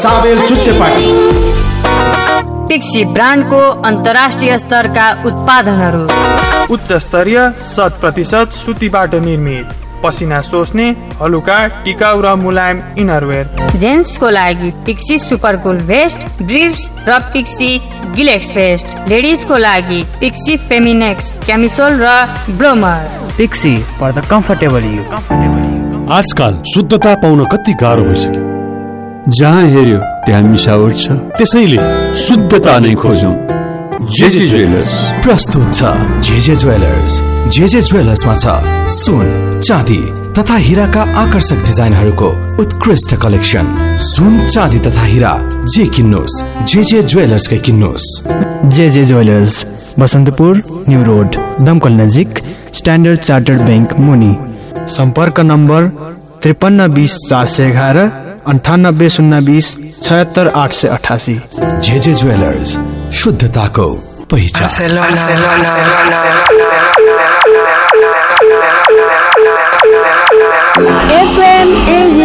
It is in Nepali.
साबेल चुच्चे पार्टी पिक्सी ब्रान्डको अन्तर्राष्ट्रिय स्तरका उत्पादनहरू, उच्च स्तरीय 100% सुतीबाट निर्मित, पसिना सोच्ने हलुका टिकाउ र मुलायम इनरवेयर। जेन्ट्सको लागि पिक्सी सुपरकुल भेस्ट, ड्रिप्स र पिक्सी गिलेक्स भेस्ट। लेडिजको लागि पिक्सी फेमिनेक्स क्यामिसोल र ब्लोमर। Pixie for the comfortable you. आजकल शुद्धता पाउन कति गाह्रो भइसक्यो। जहाँ हेर्यो त्यहाँ मिसावट छ, त्यसैले शुद्धता नै खोजौं। जेजे ज्वेलर्स प्रस्तुत छ जेजे ज्वेलर्स। जेजे ज्वेलर्समा छ सुन, चाँदी तथा हीराका आकर्षक डिजाइनहरूको उत्कृष्ट कलेक्सन। सुन, चाँदी तथा हीरा जे किन्नुस् JJ ज्वेलर्सकै किन्नुस्। JJ jewellers, Basantapur new road, दमकल नजिक, स्ट्यान्डर्ड चार्टर्ड बैंक मुनि। सम्पर्क नम्बर 5320 411, 98 020 76 888। जेजे ज्वेलर्स, शुद्धताको पहिचान।